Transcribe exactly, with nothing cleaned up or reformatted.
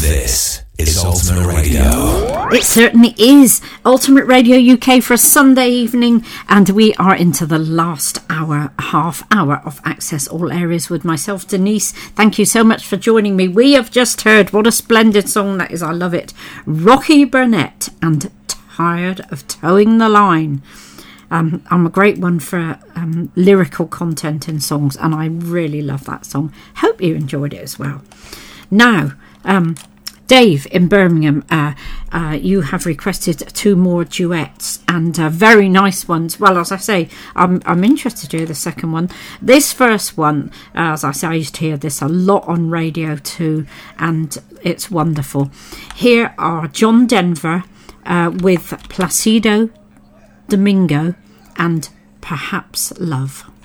This is Ultimate Radio. It certainly is Ultimate Radio U K for a Sunday evening, and we are into the last hour, half hour of Access All Areas with myself, Denise. Thank you so much for joining me. We have just heard, what a splendid song that is, I love it, Rocky Burnett and Tired of Towing the Line. Um, I'm a great one for um, lyrical content in songs, and I really love that song. Hope you enjoyed it as well. Now, um, Dave in Birmingham, uh, uh, you have requested two more duets, and uh, very nice ones. Well, as I say, I'm, I'm interested to hear the second one. This first one, uh, as I say, I used to hear this a lot on radio too, and it's wonderful. Here are John Denver uh, with Placido Domingo and Perhaps Love.